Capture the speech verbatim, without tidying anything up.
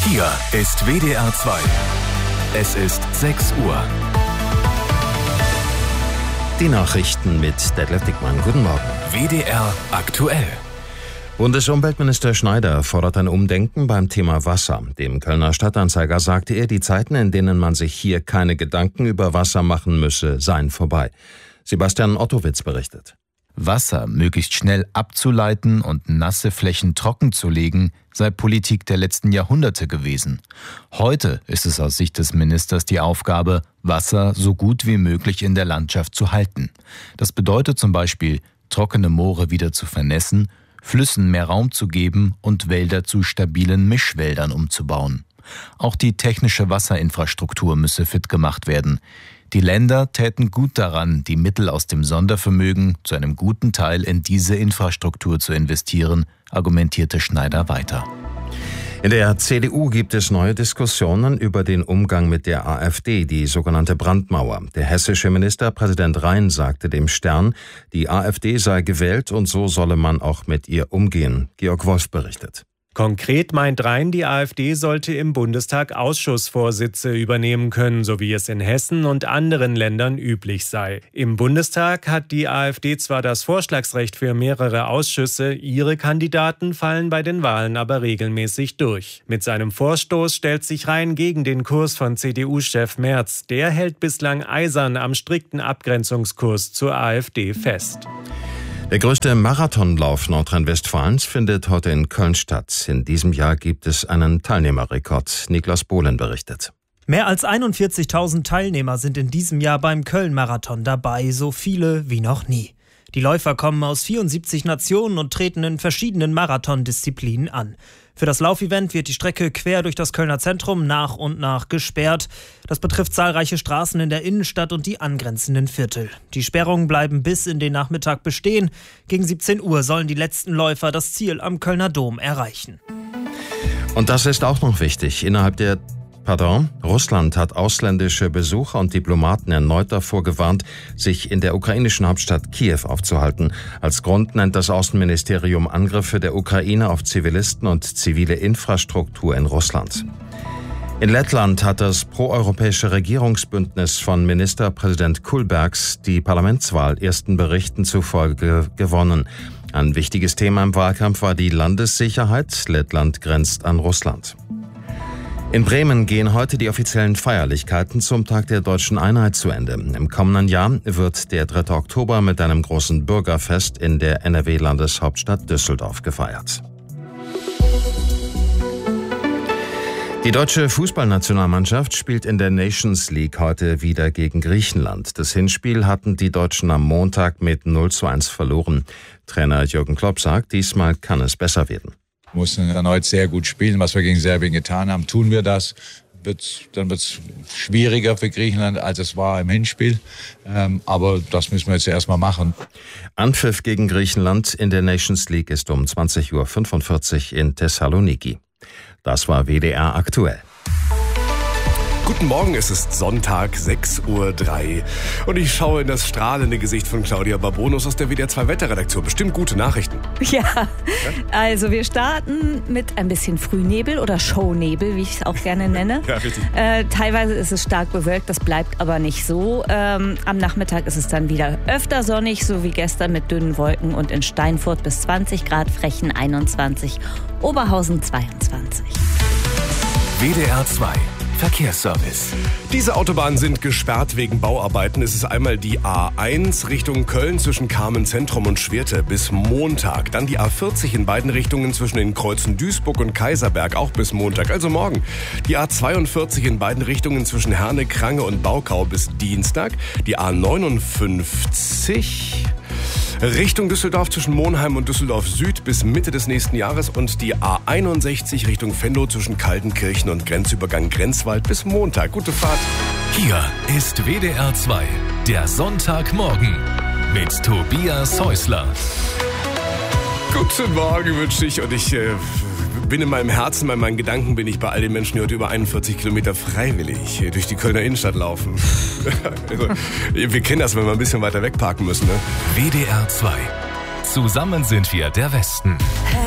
Hier ist W D R zwei. Es ist sechs Uhr. Die Nachrichten mit Detlef Dickmann. Guten Morgen. W D R aktuell. Bundesumweltminister Schneider fordert ein Umdenken beim Thema Wasser. Dem Kölner Stadtanzeiger sagte er, die Zeiten, in denen man sich hier keine Gedanken über Wasser machen müsse, seien vorbei. Sebastian Ottowitz berichtet. Wasser möglichst schnell abzuleiten und nasse Flächen trocken zu legen, sei Politik der letzten Jahrhunderte gewesen. Heute ist es aus Sicht des Ministers die Aufgabe, Wasser so gut wie möglich in der Landschaft zu halten. Das bedeutet zum Beispiel, trockene Moore wieder zu vernässen, Flüssen mehr Raum zu geben und Wälder zu stabilen Mischwäldern umzubauen. Auch die technische Wasserinfrastruktur müsse fit gemacht werden. Die Länder täten gut daran, die Mittel aus dem Sondervermögen zu einem guten Teil in diese Infrastruktur zu investieren, argumentierte Schneider weiter. In der C D U gibt es neue Diskussionen über den Umgang mit der AfD, die sogenannte Brandmauer. Der hessische Ministerpräsident Rhein sagte dem Stern, die AfD sei gewählt und so solle man auch mit ihr umgehen. Georg Wolf berichtet. Konkret meint Rhein, die AfD sollte im Bundestag Ausschussvorsitze übernehmen können, so wie es in Hessen und anderen Ländern üblich sei. Im Bundestag hat die AfD zwar das Vorschlagsrecht für mehrere Ausschüsse, ihre Kandidaten fallen bei den Wahlen aber regelmäßig durch. Mit seinem Vorstoß stellt sich Rhein gegen den Kurs von C D U-Chef Merz. Der hält bislang eisern am strikten Abgrenzungskurs zur AfD fest. Der größte Marathonlauf Nordrhein-Westfalens findet heute in Köln statt. In diesem Jahr gibt es einen Teilnehmerrekord. Niklas Bohlen berichtet. Mehr als einundvierzigtausend Teilnehmer sind in diesem Jahr beim Köln-Marathon dabei, so viele wie noch nie. Die Läufer kommen aus vierundsiebzig Nationen und treten in verschiedenen Marathondisziplinen an. Für das Laufevent wird die Strecke quer durch das Kölner Zentrum nach und nach gesperrt. Das betrifft zahlreiche Straßen in der Innenstadt und die angrenzenden Viertel. Die Sperrungen bleiben bis in den Nachmittag bestehen. Gegen siebzehn Uhr sollen die letzten Läufer das Ziel am Kölner Dom erreichen. Und das ist auch noch wichtig. Innerhalb der Pardon, Russland hat ausländische Besucher und Diplomaten erneut davor gewarnt, sich in der ukrainischen Hauptstadt Kiew aufzuhalten. Als Grund nennt das Außenministerium Angriffe der Ukraine auf Zivilisten und zivile Infrastruktur in Russland. In Lettland hat das proeuropäische Regierungsbündnis von Ministerpräsident Kulbergs die Parlamentswahl ersten Berichten zufolge gewonnen. Ein wichtiges Thema im Wahlkampf war die Landessicherheit. Lettland grenzt an Russland. In Bremen gehen heute die offiziellen Feierlichkeiten zum Tag der Deutschen Einheit zu Ende. Im kommenden Jahr wird der dritte Oktober mit einem großen Bürgerfest in der N R W-Landeshauptstadt Düsseldorf gefeiert. Die deutsche Fußballnationalmannschaft spielt in der Nations League heute wieder gegen Griechenland. Das Hinspiel hatten die Deutschen am Montag mit null zu eins verloren. Trainer Jürgen Klopp sagt, diesmal kann es besser werden. Wir mussten erneut sehr gut spielen, was wir gegen Serbien getan haben. Tun wir das, wird's, dann wird es schwieriger für Griechenland, als es war im Hinspiel. Ähm, aber das müssen wir jetzt erstmal machen. Anpfiff gegen Griechenland in der Nations League ist um zwanzig Uhr fünfundvierzig in Thessaloniki. Das war W D R aktuell. Guten Morgen, es ist Sonntag, sechs Uhr drei. Und ich schaue in das strahlende Gesicht von Claudia Barbonus aus der W D R zwei Wetterredaktion. Bestimmt gute Nachrichten. Ja, also wir starten mit ein bisschen Frühnebel oder Shownebel, wie ich es auch gerne nenne. Ja, richtig. Äh, teilweise ist es stark bewölkt, das bleibt aber nicht so. Ähm, am Nachmittag ist es dann wieder öfter sonnig, so wie gestern mit dünnen Wolken und in Steinfurt bis zwanzig Grad, Frechen einundzwanzig, Oberhausen zweiundzwanzig. W D R zwei Verkehrsservice. Diese Autobahnen sind gesperrt wegen Bauarbeiten. Es ist einmal die A eins Richtung Köln zwischen Carmen-Zentrum und Schwerte bis Montag. Dann die A vierzig in beiden Richtungen zwischen den Kreuzen Duisburg und Kaiserberg auch bis Montag, also morgen. Die A zweiundvierzig in beiden Richtungen zwischen Herne, Krange und Baukau bis Dienstag. Die A neunundfünfzig Richtung Düsseldorf zwischen Monheim und Düsseldorf Süd bis Mitte des nächsten Jahres und die A einundsechzig Richtung Venlo zwischen Kaltenkirchen und Grenzübergang Grenzwald bis Montag. Gute Fahrt. Hier ist W D R zwei, der Sonntagmorgen mit Tobias Häusler. Guten Morgen wünsche ich und ich äh, bin in meinem Herzen, bei meinen Gedanken bin ich bei all den Menschen, die heute über einundvierzig Kilometer freiwillig durch die Kölner Innenstadt laufen. Also, wir kennen das, wenn wir ein bisschen weiter wegparken müssen. Ne? W D R zwei. Zusammen sind wir der Westen.